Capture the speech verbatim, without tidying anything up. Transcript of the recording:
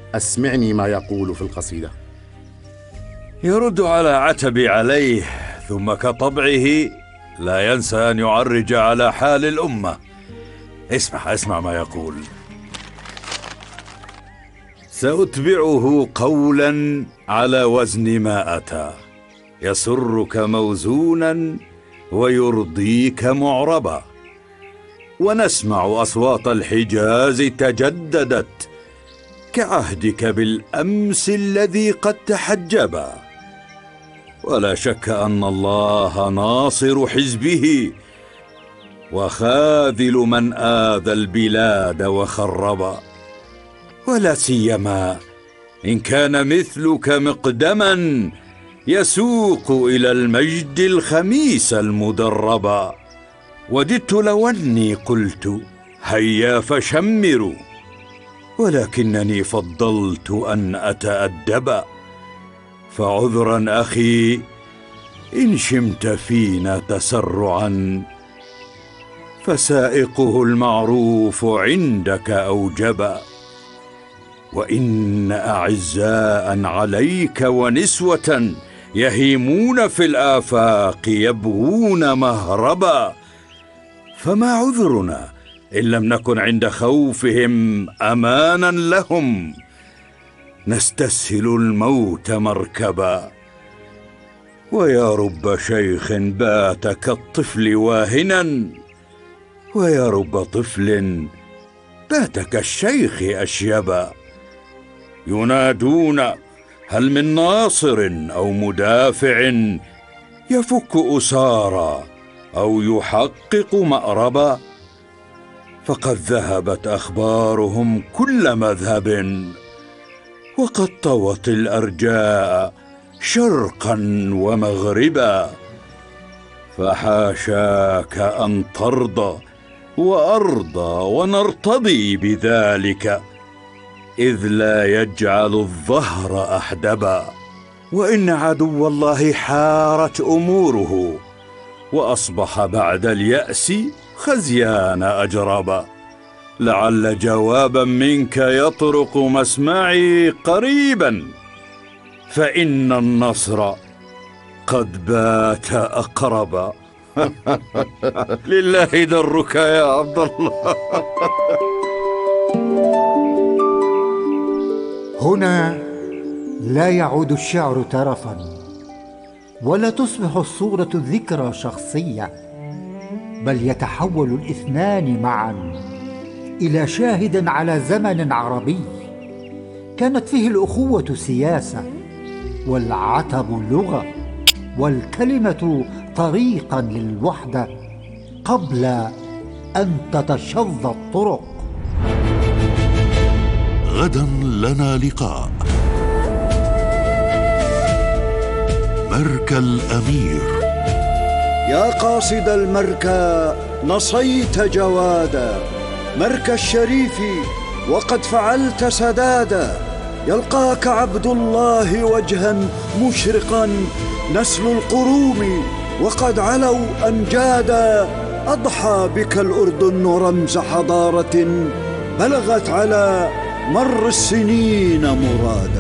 أسمعني ما يقول في القصيدة. يرد على عتبي عليه، ثم كطبعه لا ينسى أن يعرج على حال الأمة. اسمع اسمع ما يقول: سأتبعه قولا على وزن ما أتى، يسرك موزونا ويرضيك معربا، ونسمع أصوات الحجاز تجددت كعهدك بالأمس الذي قد تحجبا، ولا شك أن الله ناصر حزبه وخاذل من آذى البلاد وخربا، ولا سيما إن كان مثلك مقدما يسوق إلى المجد الخميس المدربا. وددت لو أني قلت هيا فشمروا، ولكنني فضلت أن أتأدبا، فعذرا أخي إن شمت فينا تسرعا، فسائقه المعروف عندك أوجبا. وإن أعزاء عليك ونسوة يهيمون في الآفاق يبغون مهربا، فما عذرنا إن لم نكن عند خوفهم أمانا لهم، نستسهل الموت مركبا. ويا رب شيخ بات كالطفل واهنا، ويا رب طفل بات كالشيخ أشيبا. ينادون هل من ناصر أو مدافع يفك أسارا أو يحقق مأربا، فقد ذهبت أخبارهم كل مذهب، وقد طوت الأرجاء شرقا ومغربا. فحاشاك أن ترضى وأرضى ونرتضي بذلك، إذ لا يجعل الظهر أحدبا. وإن عدو الله حارت أموره، وأصبح بعد اليأس خزيان أجربا. لعل جوابا منك يطرق مسمعي قريبا، فإن النصر قد بات أقربا. لله درك يا عبد الله. هنا لا يعود الشعر ترفا، ولا تصبح الصورة ذكرى شخصية، بل يتحول الاثنان معا إلى شاهد على زمن عربي كانت فيه الأخوة سياسة، والعتب لغة، والكلمة طريقا للوحدة قبل أن تتشظى الطرق. غدا لنا لقاء. مركى الأمير. يا قاصد المركى نصيت جوادا، مركى الشريف وقد فعلت سدادا. يلقاك عبد الله وجها مشرقا، نسل القروم وقد علوا أمجادا. أضحى بك الأردن رمز حضارة بلغت على مر السنين مرادا.